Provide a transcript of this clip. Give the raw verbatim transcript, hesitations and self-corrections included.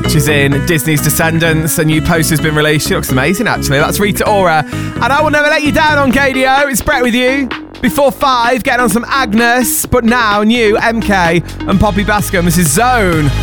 She's in Disney's Descendants. A new poster's been released. She looks amazing, actually. That's Rita Ora. And I will never let you down on K D O. It's Brett with you. Before five, getting on some Agnes. But now, new M K and Poppy Bascom. This is Zone.